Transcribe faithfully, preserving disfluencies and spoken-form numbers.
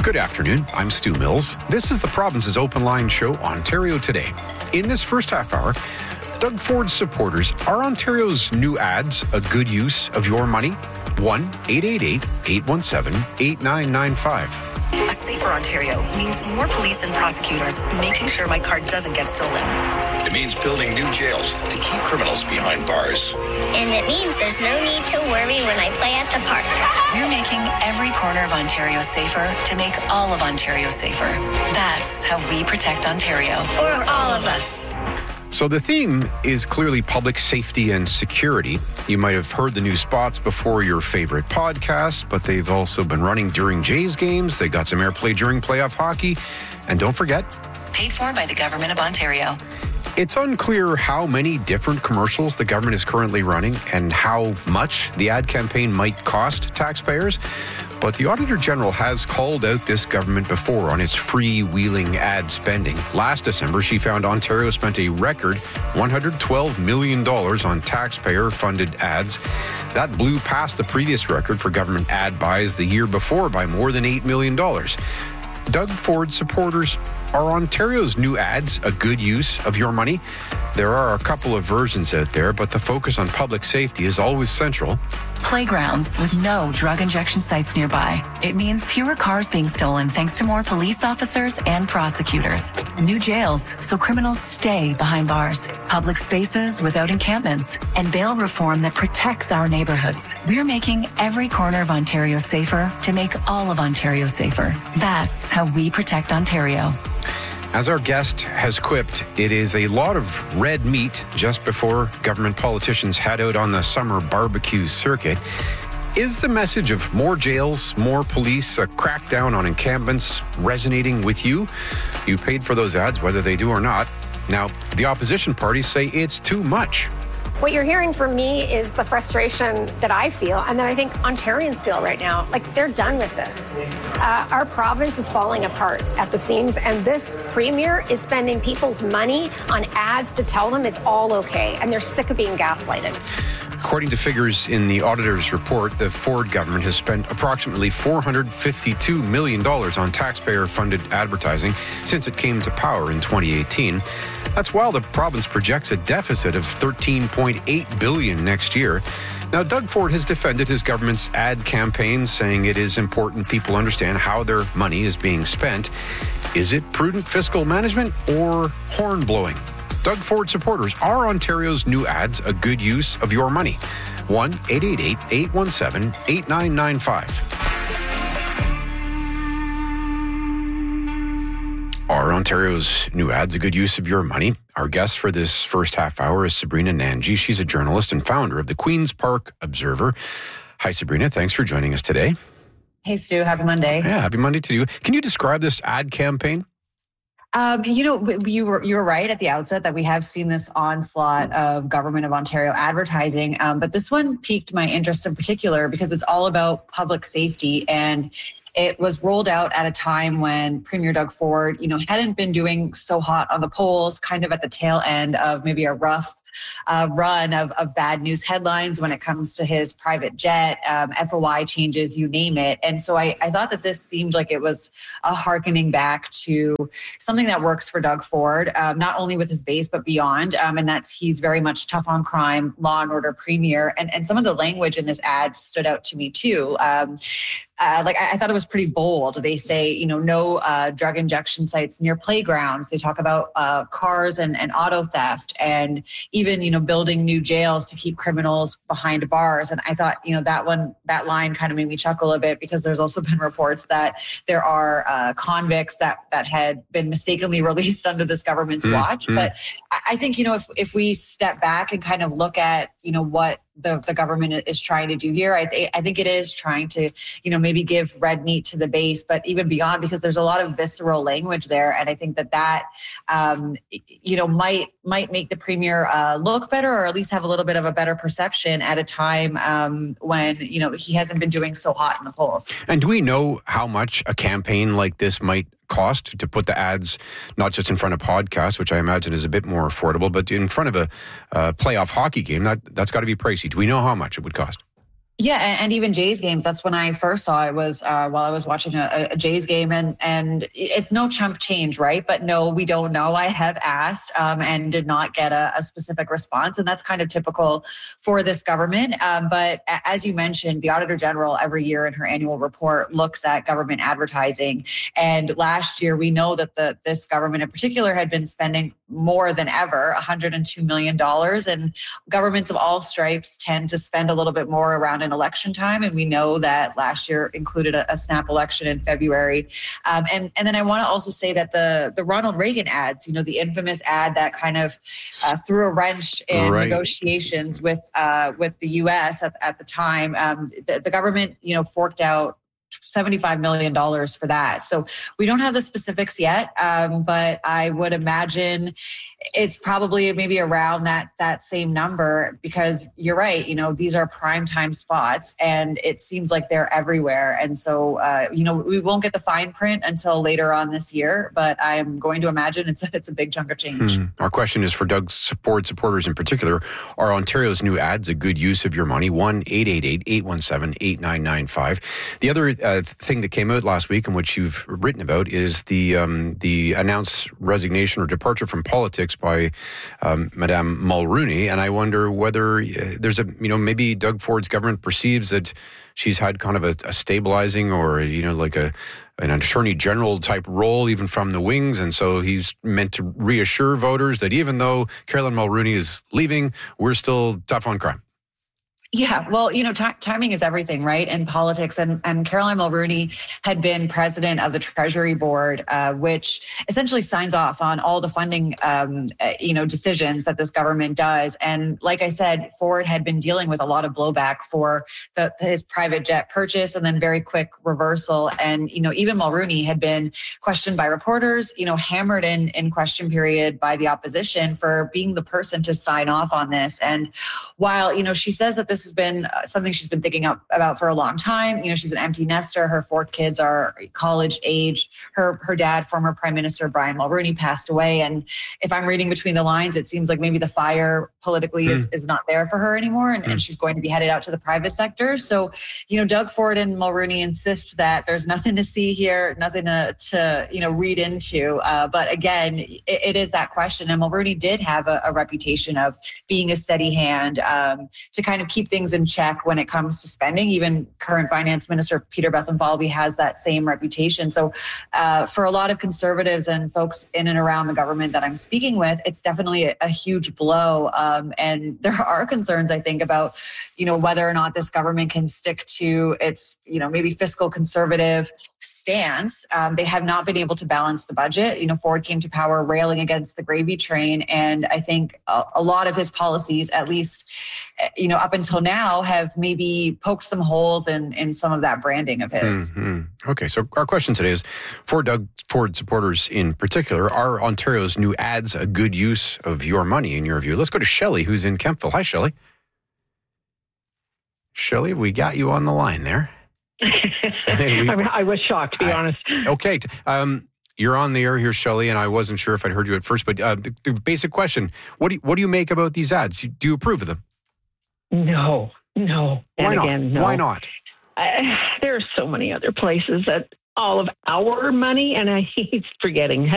Good afternoon. I'm Stu Mills. This is the Province's Open Line Show, Ontario Today. In this first half hour, Doug Ford supporters, are Ontario's new ads a good use of your money? one eight eight eight, eight one seven, eight nine nine five. A safer Ontario means more police and prosecutors making sure my car doesn't get stolen. It means building new jails to keep criminals behind bars. And it means there's no need to worry when I play at the park. We're making every corner of Ontario safer to make all of Ontario safer. That's how we protect Ontario. For all of us. So the theme is clearly public safety and security. You might have heard the new spots before your favorite podcast, but they've also been running during Jays games. They got some airplay during playoff hockey. And don't forget, paid for by the Government of Ontario. It's unclear how many different commercials the government is currently running and how much the ad campaign might cost taxpayers. But the Auditor General has called out this government before on its freewheeling ad spending. Last December, she found Ontario spent a record one hundred twelve million dollars on taxpayer-funded ads. That blew past the previous record for government ad buys the year before by more than eight million dollars. Doug Ford supporters, are Ontario's new ads a good use of your money? There are a couple of versions out there, but the focus on public safety is always central. Playgrounds with no drug injection sites nearby. It means fewer cars being stolen thanks to more police officers and prosecutors. New jails so criminals stay behind bars. Public spaces without encampments. And bail reform that protects our neighborhoods. We're making every corner of Ontario safer to make all of Ontario safer. That's how we protect Ontario. As our guest has quipped, it is a lot of red meat just before government politicians head out on the summer barbecue circuit. Is the message of more jails, more police, a crackdown on encampments resonating with you? You paid for those ads, whether they do or not. Now, the opposition parties say it's too much. What you're hearing from me is the frustration that I feel and that I think Ontarians feel right now. Like, they're done with this. Uh, our province is falling apart at the seams, and this premier is spending people's money on ads to tell them it's all okay, and they're sick of being gaslighted. According to figures in the auditor's report, the Ford government has spent approximately four hundred fifty-two million dollars on taxpayer-funded advertising since it came to power in twenty eighteen. That's while the province projects a deficit of thirteen point eight billion dollars next year. Now, Doug Ford has defended his government's ad campaign, saying it is important people understand how their money is being spent. Is it prudent fiscal management or horn blowing? Doug Ford supporters, are Ontario's new ads a good use of your money? one eight eight eight, eight one seven, eight nine nine five. Are Ontario's new ads a good use of your money? Our guest for this first half hour is Sabrina Nanji. She's a journalist and founder of the Queen's Park Observer. Hi, Sabrina. Thanks for joining us today. Hey, Stu. Happy Monday. Yeah, happy Monday to you. Can you describe this ad campaign? Um, you know, you were you were right at the outset that we have seen this onslaught of Government of Ontario advertising, um, but this one piqued my interest in particular because it's all about public safety, and it was rolled out at a time when Premier Doug Ford, you know, hadn't been doing so hot on the polls, kind of at the tail end of maybe a rough uh, run of, of bad news headlines when it comes to his private jet, um, F O I changes, you name it. And so I, I thought that this seemed like it was a hearkening back to something that works for Doug Ford, um, not only with his base, but beyond. Um, and that's he's very much tough on crime, law and order premier. And, and some of the language in this ad stood out to me too. Um, Uh, like I, I thought it was pretty bold. They say, you know, no uh, drug injection sites near playgrounds. They talk about uh, cars and, and auto theft, and even, you know, building new jails to keep criminals behind bars. And I thought, you know, that one, that line kind of made me chuckle a bit, because there's also been reports that there are uh, convicts that that had been mistakenly released under this government's mm-hmm. watch. But I, I think, you know, if if we step back and kind of look at, you know, what the, the government is trying to do here, I, th- I think it is trying to, you know, maybe give red meat to the base, but even beyond, because there's a lot of visceral language there. And I think that that, um, you know, might might make the premier uh, look better, or at least have a little bit of a better perception at a time um, when, you know, he hasn't been doing so hot in the polls. And do we know how much a campaign like this might cost to put the ads, not just in front of podcasts, which I imagine is a bit more affordable, but in front of a uh, playoff hockey game? That, that's got to be pricey. Do we know how much it would cost? Yeah, and, and even Jays games. That's when I first saw it was uh, while I was watching a, a Jays game, and and it's no chump change, right? But no, we don't know. I have asked um, and did not get a, a specific response, and that's kind of typical for this government. Um, but as you mentioned, the Auditor General every year in her annual report looks at government advertising, and last year we know that the this government in particular had been spending more than ever, one hundred two million dollars, and governments of all stripes tend to spend a little bit more around an election time. And we know that last year included a, a snap election in February. Um, and, and then I want to also say that the, the Ronald Reagan ads, you know, the infamous ad that kind of uh, threw a wrench in right. negotiations with uh, with the U S at, at the time, um, the, the government, you know, forked out seventy-five million dollars for that. So we don't have the specifics yet, um, but I would imagine it's probably maybe around that that same number, because you're right, you know, these are prime time spots and it seems like they're everywhere. And so, uh, you know, we won't get the fine print until later on this year, but I'm going to imagine it's a, it's a big chunk of change. Hmm. Our question is for Doug Ford supporters in particular. Are Ontario's new ads a good use of your money? one eight eight eight, eight one seven, eight nine nine five. The other uh, thing that came out last week and which you've written about is the um, the announced resignation or departure from politics by um, Madame Mulroney. And I wonder whether uh, there's a, you know, maybe Doug Ford's government perceives that she's had kind of a, a stabilizing or, you know, like a an attorney general type role even from the wings. And so he's meant to reassure voters that even though Caroline Mulroney is leaving, we're still tough on crime. Yeah, well, you know, t- timing is everything, right, in politics. And, and Caroline Mulroney had been president of the Treasury Board, uh, which essentially signs off on all the funding, um, uh, you know, decisions that this government does. And like I said, Ford had been dealing with a lot of blowback for the, his private jet purchase and then very quick reversal. And, you know, even Mulroney had been questioned by reporters, you know, hammered in, in question period by the opposition for being the person to sign off on this. And while, you know, she says that this This has been something she's been thinking about for a long time. You know, she's an empty nester. Her four kids are college age. Her her dad, former Prime Minister Brian Mulroney, passed away. And if I'm reading between the lines, it seems like maybe the fire politically mm. is, is not there for her anymore. And, mm. and she's going to be headed out to the private sector. So, you know, Doug Ford and Mulroney insist that there's nothing to see here, nothing to, to you know, read into. Uh, but again, it, it is that question. And Mulroney did have a, a reputation of being a steady hand um, to kind of keep things in check when it comes to spending. Even current Finance Minister Peter Bethlenfalvy has that same reputation. So uh, for a lot of conservatives and folks in and around the government that I'm speaking with, it's definitely a, a huge blow. Um, and there are concerns, I think, about, you know, whether or not this government can stick to its, you know, maybe fiscal conservative stance. Um, they have not been able to balance the budget. You know, Ford came to power railing against the gravy train. And I think a, a lot of his policies, at least, you know, up until now, have maybe poked some holes in, in some of that branding of his. Mm-hmm. Okay, so our question today is, for Doug Ford supporters in particular, are Ontario's new ads a good use of your money, in your view? Let's go to Shelley, who's in Kemptville. Hi, Shelley. Shelley, we got you on the line there. we, I was shocked, to be I, honest. Okay. Um, you're on the air here, Shelley, and I wasn't sure if I'd heard you at first, but uh, the, the basic question, what do, you, what do you make about these ads? Do you approve of them? No, no. Why and not? Again, no. Why not? I, there are so many other places that all of our money, and I hate forgetting,